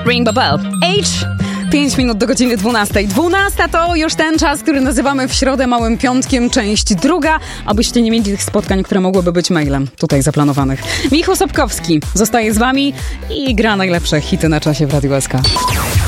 Ring the bell. 5 minut do godziny 12. 12 to już ten czas, który nazywamy w środę Małym Piątkiem, część druga, abyście nie mieli tych spotkań, które mogłyby być mailem tutaj zaplanowanych. Michał Sobkowski zostaje z wami i gra najlepsze hity na czasie w Radiu SK.